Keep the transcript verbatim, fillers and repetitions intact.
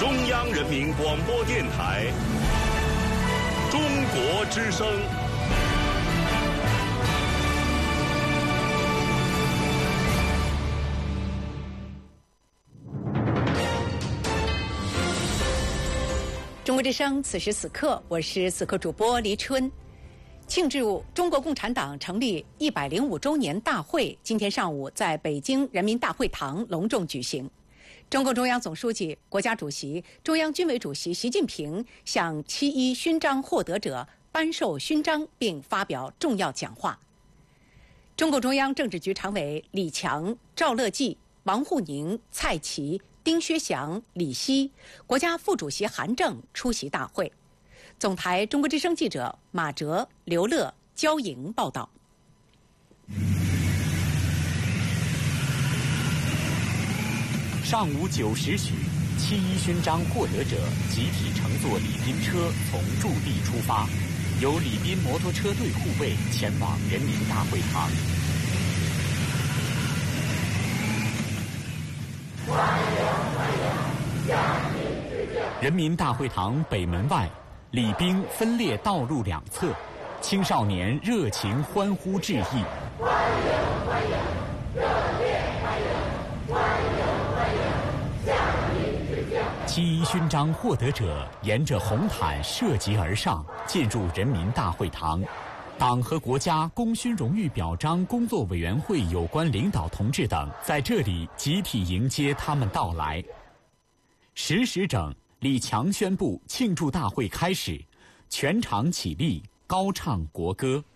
中央人民广播电台中国之声。 中国之声，此时此刻，我是此刻主播黎春。庆祝中国共产党成立一百零五周年大会今天上午在北京人民大会堂隆重举行。中共中央总书记、国家主席、中央军委主席习近平向七一勋章获得者颁授勋章并发表重要讲话。中共中央政治局常委李强、赵乐际、王沪宁、蔡奇、丁薛祥、李希，国家副主席韩正出席大会。总台中国之声记者马哲、刘乐、焦莹报道。 上午九时许，七一勋章获得者集体乘坐礼宾车从驻地出发，由礼宾摩托车队护卫前往人民大会堂。人民大会堂北门外，礼宾分列道路两侧，青少年热情欢呼致意。欢迎欢迎，热烈欢迎，欢迎欢迎，向您致敬。七一勋章获得者沿着红毯涉级而上，进入人民大会堂。党和国家功勋荣誉表彰工作委员会有关领导同志等在这里集体迎接他们到来。十时整，李强宣布庆祝大会开始，全场起立，高唱国歌。